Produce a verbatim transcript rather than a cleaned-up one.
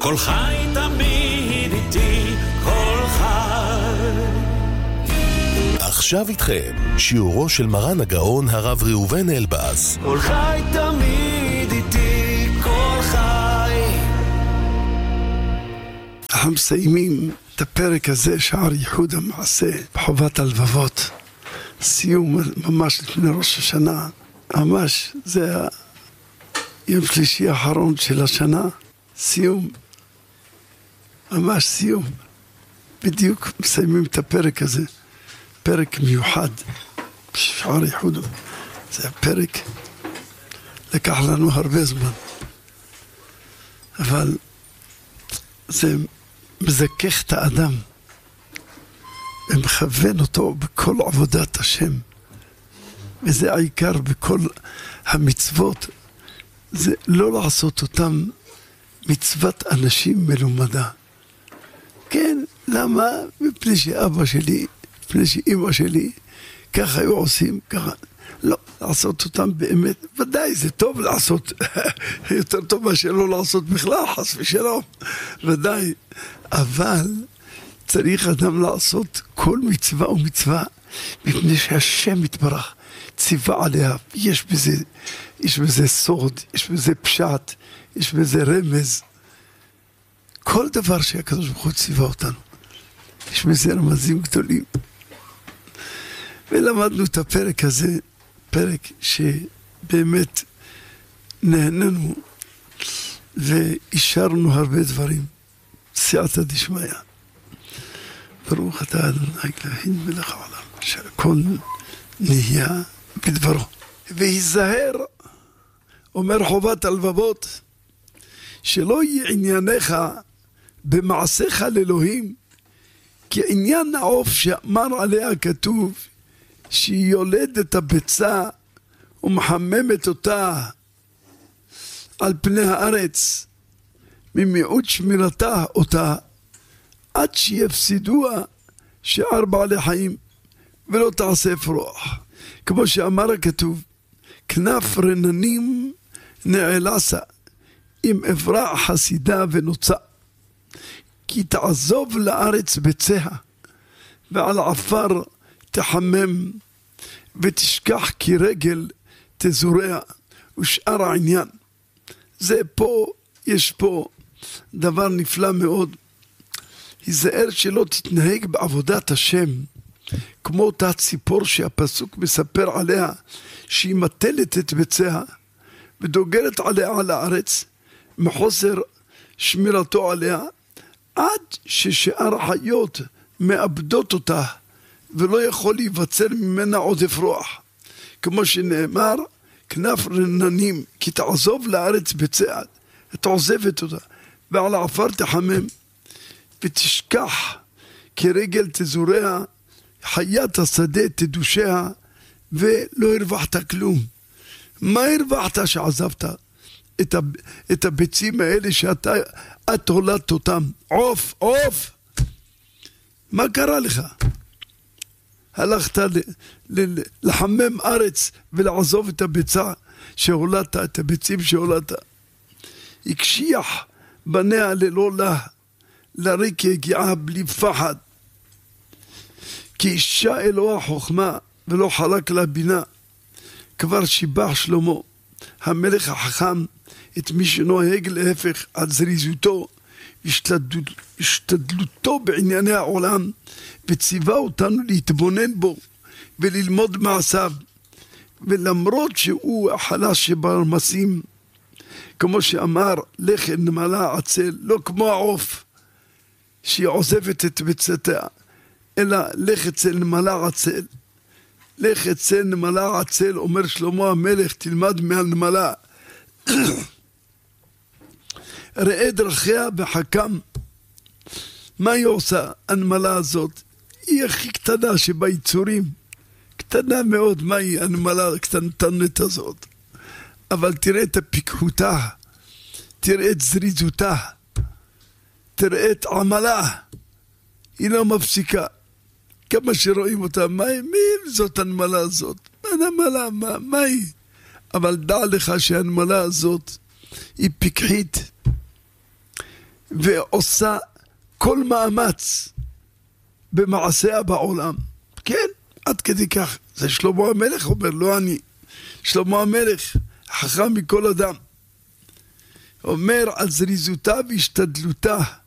כל חי תמיד איתי, כל חי. עכשיו איתכם שיעורו של מרן הגאון הרב ראובן אלבז. כל חי תמיד איתי, כל חי. אנחנו מסיימים את הפרק הזה, שער ייחוד המעשה בחובת הלבבות, סיום ממש לפני ראש השנה, ממש זה היום שלישי האחרון של השנה, סיום, ממש סיום, בדיוק מסיימים את הפרק הזה, פרק מיוחד, שער ייחוד, זה הפרק, לקח לנו הרבה זמן, אבל זה מזכך את האדם ומכוון אותו בכל עבודת השם, וזה העיקר בכל המצוות, זה לא לעשות אותם מצוות אנשים מלומדה. כן, למה? מפני שאבא שלי, מפני שאמא שלי ככה היו עושים, ככה לא, לעשות אותם באמת, ודאי זה טוב לעשות, יותר טוב מה שלא לעשות בכלל, חס ושלום, ודאי, אבל צריך אדם לעשות כל מצווה ומצווה, מפני שהשם יתברך ציווה עליה, יש בזה, יש בזה סוד, יש בזה פשט, יש בזה רמז, כל דבר שהקדוש ברוך הוא ציווה אותנו, יש בזה רמזים גדולים, ולמדנו את הפרק הזה, פרק שבאמת נהננו ואישרנו הרבה דברים, סייעתא דשמיא. ברוך אתה אדוני אלוהינו מלך העולם, שהכל נהיה בדברו. והיזהר, אומר חובת הלבבות, שלא יהיה ענייניך במעשיך לאלוהים, כי עניין העוף שאמר עליה כתוב, שהיא יולדת הביצה ומחממת אותה על פני הארץ, ממיעוט שמירתה אותה, עד שיפסידוה שאר בעלי חיים, ולא תעשה פרוח. כמו שאמר הכתוב, כנף רננים נעלסה, אם אברע חסידה ונוצה, כי תעזוב לארץ ביציה, ועל עפר תחמם, ותשכח כי רגל תזורע, ושאר העניין. זה פה, יש פה דבר נפלא מאוד, היזהר שלא תתנהג בעבודת השם, כמו אותה ציפור שהפסוק מספר עליה, שהיא מטלת את ביציה, ודוגרת עליה על הארץ, מחוסר שמירתו עליה, עד ששאר החיות מאבדות אותה, ולא יכול להיווצר ממנה עודף רוח. כמו שנאמר, כנף רננים, כי תעזוב לארץ ביציה, את עוזבת אותה, ועל העפר תחמם, ותשכח כי רגל תזורע, חיית השדה תדושיה, ולא הרווחת כלום. מה הרווחת שעזבת את, ה, את הביצים האלה שאתה את הולדת אותם? עוף, עוף! מה קרה לך? הלכת ל, ל, לחמם ארץ ולעזוב את הביצה שהולדת, את הביצים שהולדת. הקשיח בניה ללא לה, לריק יגיעה בלי פחד. כי אישה אלוה חוכמה ולא חלק לה בינה. כבר שיבח שלמה המלך החכם את מי שנוהג להפך על זריזותו השתדלותו בענייני העולם, וציווה אותנו להתבונן בו וללמוד מעשיו, ולמרות שהוא החלש שברמסים, כמו שאמר לך נמלה עצל, לא כמו העוף שהיא עוזבת את ביצתה, אלא לך אצל נמלה עצל. לך אצל נמלה עצל, אומר שלמה המלך, תלמד מהנמלה. ראה דרכיה בחכם. מה היא עושה, הנמלה הזאת? היא הכי קטנה שביצורים, קטנה מאוד. מה היא הנמלה הקטנטנת הזאת? אבל תראה את הפיקחותה, תראה את זריזותה, תראה את עמלה, היא לא מפסיקה. כמה שרואים אותה, מה, מי זאת הנמלה הזאת? מה הנמלה, מה, מה היא? אבל דע לך שהנמלה הזאת היא פיקחית, ועושה כל מאמץ במעשיה בעולם. כן, עד כדי כך. זה שלמה המלך אומר, לא אני. שלמה המלך, חכם מכל אדם. אומר על זריזותה והשתדלותה